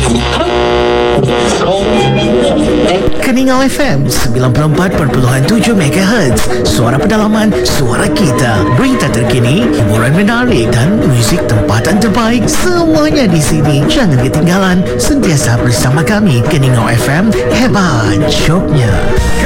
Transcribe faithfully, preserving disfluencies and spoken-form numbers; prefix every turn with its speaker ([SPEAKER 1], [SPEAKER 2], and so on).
[SPEAKER 1] Keningau F M sembilan puluh empat perpuluhan tujuh MHz. Suara pedalaman, suara kita. Berita terkini, hiburan menarik dan muzik tempatan terbaik, semuanya di sini. Jangan ketinggalan, sentiasa bersama kami. Keningau F M, hebat joknya.